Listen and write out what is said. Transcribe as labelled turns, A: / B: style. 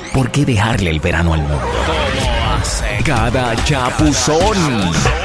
A: ¿Por qué dejarle el verano al mundo?
B: ¿Cómo hace?
A: Cada chapuzón.